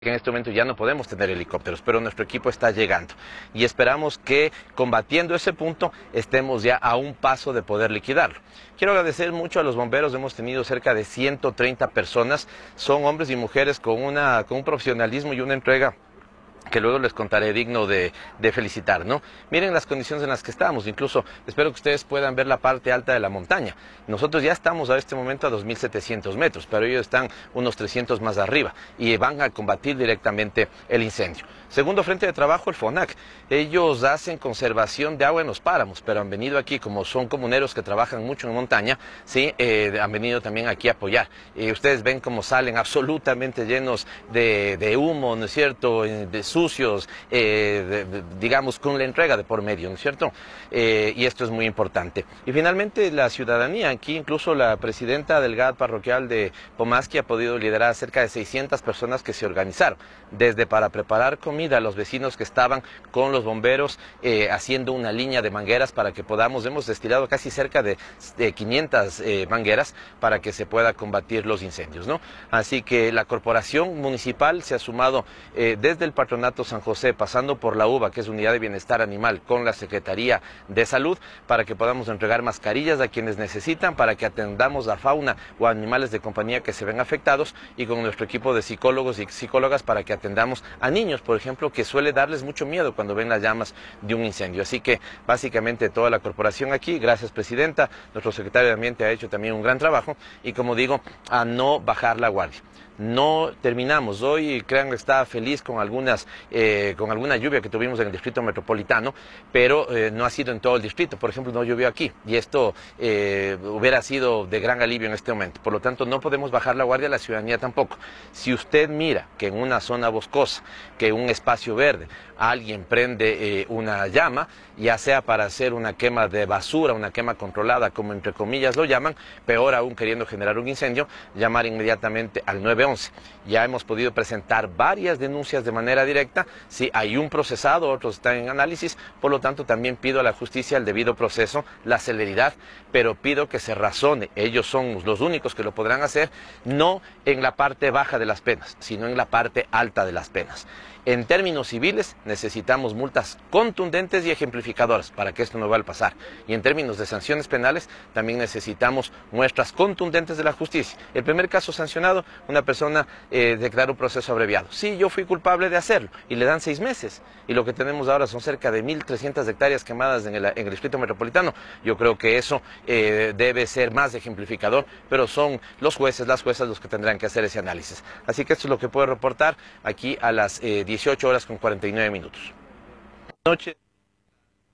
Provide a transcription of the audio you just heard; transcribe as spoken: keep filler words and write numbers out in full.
que en este momento ya no podemos tener helicópteros, pero nuestro equipo está llegando y esperamos que combatiendo ese punto estemos ya a un paso de poder liquidarlo. Quiero agradecer mucho a los bomberos, hemos tenido cerca de ciento treinta personas, son hombres y mujeres con, una, con un profesionalismo y una entrega que luego les contaré digno de, de felicitar, ¿no? Miren las condiciones en las que estamos, incluso espero que ustedes puedan ver la parte alta de la montaña. Nosotros ya estamos a este momento a dos mil setecientos metros, pero ellos están unos trescientos más arriba y van a combatir directamente el incendio. Segundo frente de trabajo, el FONAC. Ellos hacen conservación de agua en los páramos, pero han venido aquí, como son comuneros que trabajan mucho en montaña, ¿sí? Eh, han venido también aquí a apoyar. Eh, ustedes ven cómo salen absolutamente llenos de, de humo, ¿no es cierto?, de sucios, eh, de, de, digamos, con la entrega de por medio, ¿no es cierto? Eh, y esto es muy importante. Y finalmente la ciudadanía, aquí incluso la presidenta del G A D parroquial de Pomasqui ha podido liderar a cerca de seiscientas personas que se organizaron, desde para preparar comida a los vecinos que estaban con los bomberos eh, haciendo una línea de mangueras para que podamos, hemos destilado casi cerca de, de quinientas eh, mangueras para que se pueda combatir los incendios, ¿no? Así que la corporación municipal se ha sumado eh, desde el Patronato San José, pasando por la U B A, que es Unidad de Bienestar Animal, con la Secretaría de Salud, para que podamos entregar mascarillas a quienes necesitan, para que atendamos a fauna o animales de compañía que se ven afectados, y con nuestro equipo de psicólogos y psicólogas para que atendamos a niños, por ejemplo, que suele darles mucho miedo cuando ven las llamas de un incendio. Así que básicamente toda la corporación aquí, gracias presidenta, nuestro secretario de Ambiente ha hecho también un gran trabajo y, como digo, a no bajar la guardia. No terminamos. Hoy, créanme, estaba feliz con algunas, eh, con alguna lluvia que tuvimos en el distrito metropolitano, pero eh, no ha sido en todo el distrito. Por ejemplo, no llovió aquí y esto eh, hubiera sido de gran alivio en este momento. Por lo tanto, no podemos bajar la guardia, la ciudadanía tampoco. Si usted mira que en una zona boscosa, que en un espacio verde, alguien prende eh, una llama, ya sea para hacer una quema de basura, una quema controlada, como entre comillas lo llaman, peor aún queriendo generar un incendio, llamar inmediatamente al nueve once. Ya hemos podido presentar varias denuncias de manera directa, sí, hay un procesado, otros están en análisis, por lo tanto también pido a la justicia el debido proceso, la celeridad, pero pido que se razone, ellos son los únicos que lo podrán hacer, no en la parte baja de las penas, sino en la parte alta de las penas. En términos civiles necesitamos multas contundentes y ejemplificadoras para que esto no vuelva a pasar. Y en términos de sanciones penales también necesitamos muestras contundentes de la justicia. El primer caso sancionado, una persona eh, declaró un proceso abreviado. Sí, yo fui culpable de hacerlo y le dan seis meses. Y lo que tenemos ahora son cerca de mil trescientas hectáreas quemadas en el, en el distrito metropolitano. Yo creo que eso eh, debe ser más ejemplificador, pero son los jueces, las juezas los que tendrán que hacer ese análisis. Así que esto es lo que puedo reportar aquí a las eh, dieciocho horas con cuarenta y nueve minutos. Noche.